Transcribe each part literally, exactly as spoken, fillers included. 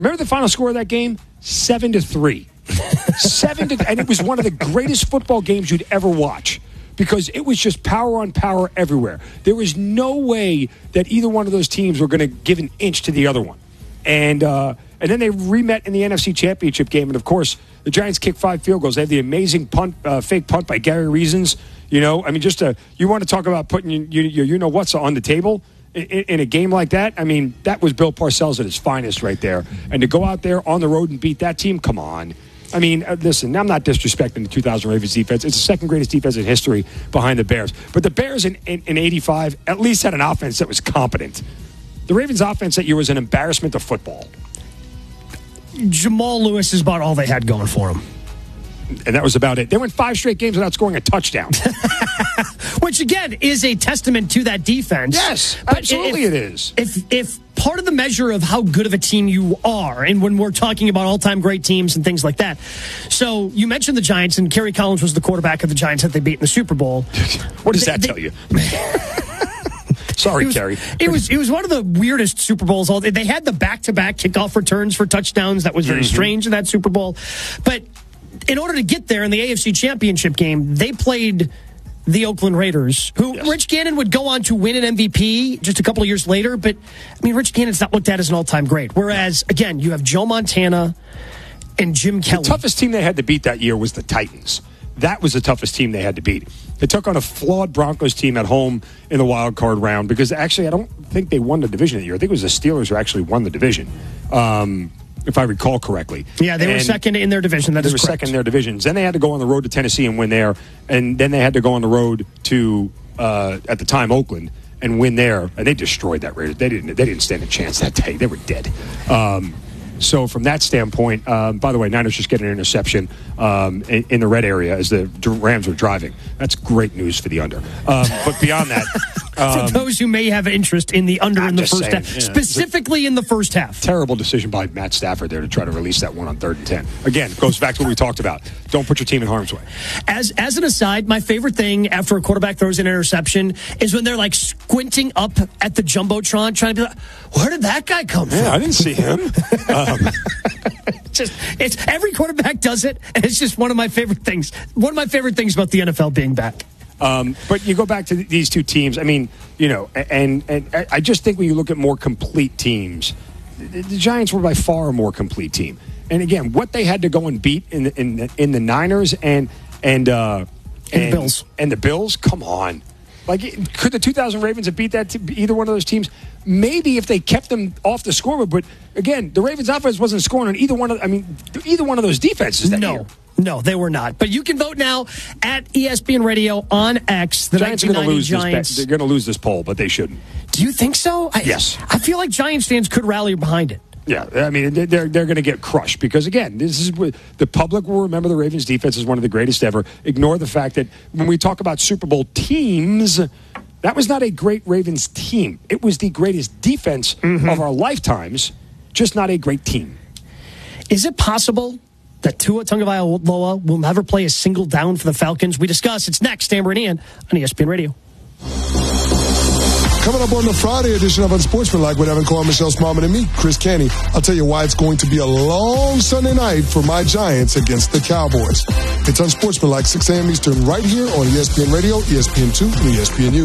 Remember the final score of that game? Seven to three. Seven to, and it was one of the greatest football games you'd ever watch because it was just power on power everywhere. There was no way that either one of those teams were going to give an inch to the other one. And uh, and then they remet in the N F C Championship game, and of course the Giants kicked five field goals. They had the amazing punt, uh, fake punt by Gary Reasons. You know, I mean, just a, you want to talk about putting your, your you know what's on the table in, in a game like that. I mean, that was Bill Parcells at his finest right there. And to go out there on the road and beat that team, come on. I mean, uh, listen, I'm not disrespecting the two thousand Ravens defense. It's the second greatest defense in history behind the Bears. But the Bears in, in, in eighty-five at least had an offense that was competent. The Ravens' offense that year was an embarrassment of football. Jamal Lewis is about all they had going for them. And that was about it. They went five straight games without scoring a touchdown. Which, again, is a testament to that defense. Yes, but absolutely if, it is. If if part of the measure of how good of a team you are, and when we're talking about all-time great teams and things like that. So you mentioned the Giants, and Kerry Collins was the quarterback of the Giants that they beat in the Super Bowl. What does they, that they, tell you? Sorry, it was, Kerry. It was it was one of the weirdest Super Bowls. They had the back-to-back kickoff returns for touchdowns. That was very mm-hmm. strange in that Super Bowl. But in order to get there in the A F C Championship game, they played the Oakland Raiders, who yes. Rich Gannon would go on to win an M V P just a couple of years later. But, I mean, Rich Gannon's not looked at as an all-time great. Whereas, again, you have Joe Montana and Jim Kelly. The toughest team they had to beat that year was the Titans. That was the toughest team they had to beat. They took on a flawed Broncos team at home in the wild card round because actually I don't think they won the division that year. I think it was the Steelers who actually won the division, um, if I recall correctly. Yeah, they and were second in their division. That they is were correct. second in their divisions. Then they had to go on the road to Tennessee and win there, and then they had to go on the road to uh, at the time Oakland and win there, and they destroyed that Raiders. They didn't. They didn't stand a chance that day. They were dead. Um, So from that standpoint, um, by the way, Niners just get an interception um, in, in the red area as the Rams were driving. That's great news for the under. Um, but beyond that, um, for those who may have interest in the under I'm in the first saying, half, yeah, specifically in the first half. Terrible decision by Matt Stafford there to try to release that one on third and ten. Again, it goes back to what we talked about. Don't put your team in harm's way. As as an aside, my favorite thing after a quarterback throws an interception is when they're like squinting up at the Jumbotron, trying to be like, where did that guy come yeah, from? I didn't see him. um, just it's every quarterback does it, and it's just one of my favorite things. One of my favorite things about the N F L being back. Um, but you go back to th- these two teams. I mean, you know, and and I just think when you look at more complete teams, the, the Giants were by far a more complete team. And again, what they had to go and beat in the, in the, in the Niners and and uh, and, and the Bills and the Bills, come on. Like, could the two thousand Ravens have beat that t- either one of those teams? Maybe if they kept them off the scoreboard. But again, the Ravens' offense wasn't scoring on either one of. I mean, either one of those defenses that no. year. No, they were not. But you can vote now at E S P N Radio on X. The Giants are going to lose Giants. this. They're going to lose this poll, but they shouldn't. Do you think so? I, yes. I feel like Giants fans could rally behind it. Yeah, I mean, they're they're going to get crushed because, again, this is the public will remember the Ravens' defense is one of the greatest ever. Ignore the fact that when we talk about Super Bowl teams, that was not a great Ravens team. It was the greatest defense mm-hmm. of our lifetimes, just not a great team. Is it possible that Tua Tagovailoa will never play a single down for the Falcons? We discuss. It's next, Amber and Ian on E S P N Radio. Coming up on the Friday edition of Unsportsmanlike with Evan Cohen, Michelle Smallman, and me, Chris Canty. I'll tell you why it's going to be a long Sunday night for my Giants against the Cowboys. It's Unsportsmanlike, six a.m. Eastern, right here on E S P N Radio, E S P N two, and E S P N U.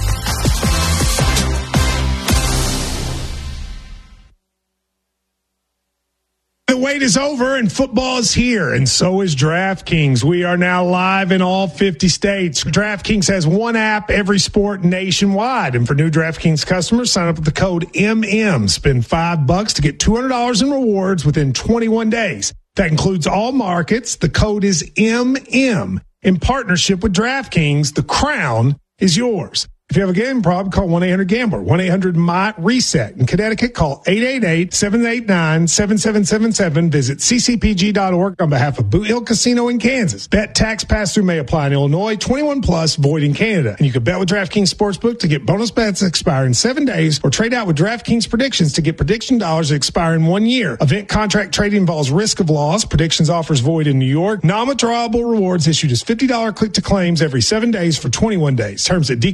The wait is over and football is here, and so is DraftKings. We are now live in all fifty states. DraftKings has one app, every sport nationwide. And for new DraftKings customers, sign up with the code M M. Spend five bucks to get two hundred dollars in rewards within twenty-one days. That includes all markets. The code is M M. In partnership with DraftKings, the crown is yours. If you have a gambling problem, call one eight hundred gambler, one eight hundred M Y reset. In Connecticut, call eight eight eight, seven eight nine, seven seven seven seven. Visit c c p g dot org on behalf of Boot Hill Casino in Kansas. Bet tax pass-through may apply in Illinois, twenty-one plus, void in Canada. And you can bet with DraftKings Sportsbook to get bonus bets that expire in seven days or trade out with DraftKings Predictions to get prediction dollars that expire in one year. Event contract trading involves risk of loss. Predictions offers void in New York. Non-withdrawable rewards issued as fifty dollars click to claims every seven days for twenty-one days. Terms at d k n g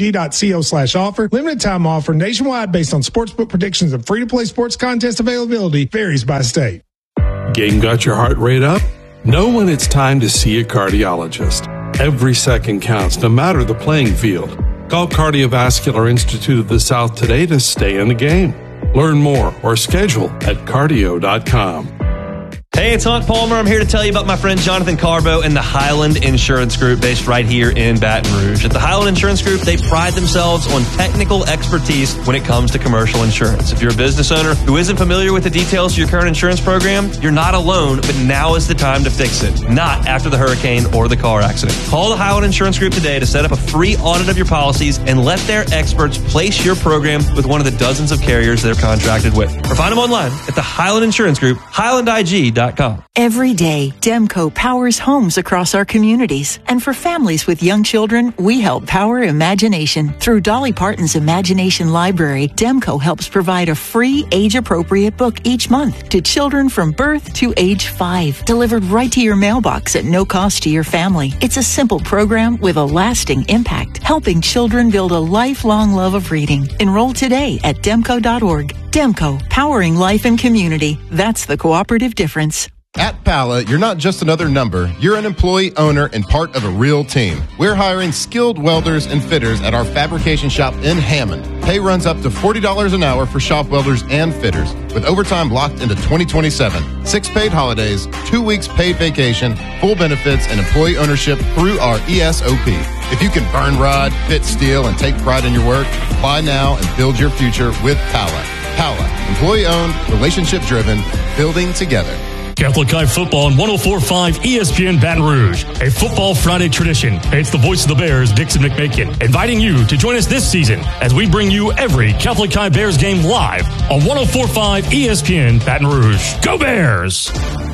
dot-co slash offer. Limited time offer nationwide based on sportsbook predictions and free-to-play sports contest availability varies by state. Game got your heart rate up? Know when it's time to see a cardiologist. Every second counts, no matter the playing field. Call Cardiovascular Institute of the South today to stay in the game. Learn more or schedule at cardio dot com. Hey, it's Hunt Palmer. I'm here to tell you about my friend Jonathan Carbo and the Highland Insurance Group based right here in Baton Rouge. At the Highland Insurance Group, they pride themselves on technical expertise when it comes to commercial insurance. If you're a business owner who isn't familiar with the details of your current insurance program, you're not alone, but now is the time to fix it, not after the hurricane or the car accident. Call the Highland Insurance Group today to set up a free audit of your policies and let their experts place your program with one of the dozens of carriers they're contracted with. Or find them online at the Highland Insurance Group, highland I G dot com. Every day, Demco powers homes across our communities. And for families with young children, we help power imagination. Through Dolly Parton's Imagination Library, Demco helps provide a free, age-appropriate book each month to children from birth to age five, delivered right to your mailbox at no cost to your family. It's a simple program with a lasting impact, helping children build a lifelong love of reading. Enroll today at demco dot org. Demco, powering life and community. That's the cooperative difference. At Pala, you're not just another number. You're an employee, owner, and part of a real team. We're hiring skilled welders and fitters at our fabrication shop in Hammond. Pay runs up to forty dollars an hour for shop welders and fitters, with overtime locked into twenty twenty-seven. Six paid holidays, two weeks paid vacation, full benefits, and employee ownership through our E S O P. If you can burn rod, fit steel, and take pride in your work, apply now and build your future with Pala. Pala, employee-owned, relationship-driven, building together. Catholic High Football on one oh four point five E S P N Baton Rouge, a Football Friday tradition. It's the voice of the Bears, Dixon McMakin, inviting you to join us this season as we bring you every Catholic High Bears game live on one oh four point five E S P N Baton Rouge. Go Bears!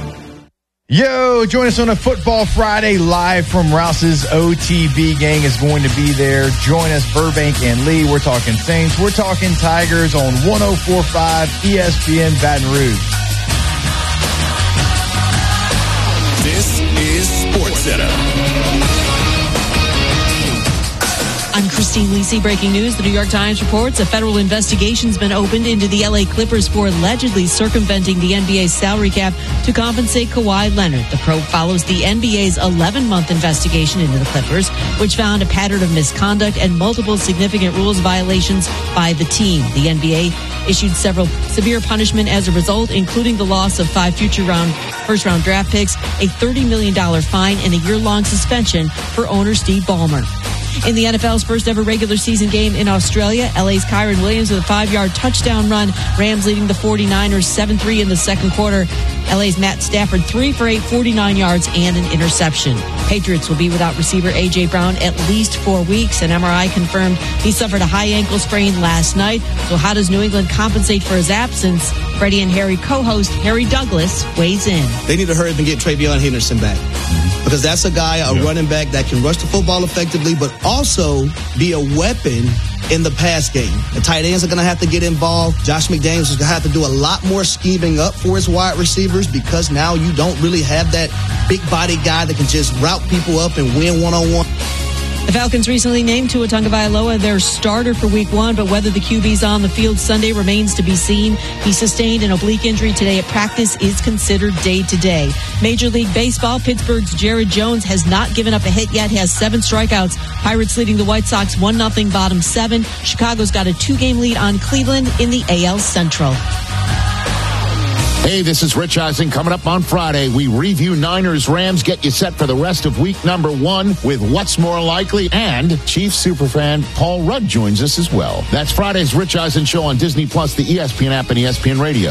Yo, join us on a Football Friday live from Rouse's. O T B gang is going to be there. Join us, Burbank and Lee. We're talking Saints. We're talking Tigers on one oh four point five E S P N Baton Rouge. This is SportsCenter. I'm Christine Lisi. Breaking news. The New York Times reports a federal investigation's been opened into the L A Clippers for allegedly circumventing the N B A's salary cap to compensate Kawhi Leonard. The probe follows the N B A's eleven-month investigation into the Clippers, which found a pattern of misconduct and multiple significant rules violations by the team. The N B A issued several severe punishment as a result, including the loss of five future round, first-round draft picks, a thirty million dollars fine, and a year-long suspension for owner Steve Ballmer. In the N F L's first ever regular season game in Australia, L A's Kyron Williams with a five-yard touchdown run. Rams leading the forty-niners seven three in the second quarter. L A's Matt Stafford three for eight, forty-nine yards and an interception. Patriots will be without receiver A J. Brown at least four weeks. An M R I confirmed he suffered a high ankle sprain last night. So how does New England compensate for his absence? Freddie and Harry co-host Harry Douglas weighs in. They need to hurry up and get Travion Henderson back. Because that's a guy, a yeah. running back that can rush the football effectively, but also be a weapon in the pass game. The tight ends are going to have to get involved. Josh McDaniels is going to have to do a lot more scheming up for his wide receivers, because now you don't really have that big body guy that can just route people up and win one-on-one. The Falcons recently named Tua Tagovailoa their starter for week one, but whether the Q B's on the field Sunday remains to be seen. He sustained an oblique injury today at practice, is considered day to day. Major League Baseball, Pittsburgh's Jared Jones has not given up a hit yet, has seven strikeouts. Pirates leading the White Sox one nothing, bottom seven. Chicago's got a two-game lead on Cleveland in the A L Central. Hey, this is Rich Eisen. Coming up on Friday, we review Niners Rams, get you set for the rest of week number one with What's More Likely, and Chiefs superfan Paul Rudd joins us as well. That's Friday's Rich Eisen Show on Disney Plus, the E S P N app, and E S P N Radio.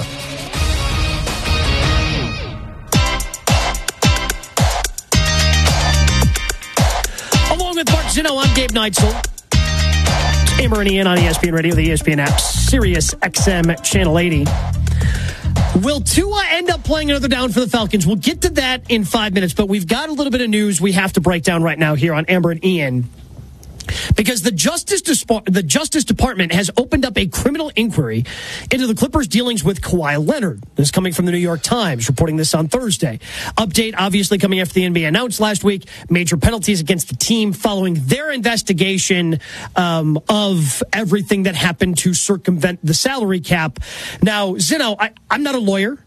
Along with Mark Zino, I'm Gabe Neitzel. Amber and Ian on E S P N Radio, the E S P N app, Sirius X M Channel eighty. Will Tua end up playing another down for the Falcons? We'll get to that in five minutes, but we've got a little bit of news we have to break down right now here on Amber and Ian. because the Justice the Justice Department has opened up a criminal inquiry into the Clippers' dealings with Kawhi Leonard. This is coming from the New York Times, reporting this on Thursday. Update obviously coming after the N B A announced last week major penalties against the team following their investigation um, of everything that happened to circumvent the salary cap. Now, Zeno, I, I'm not a lawyer.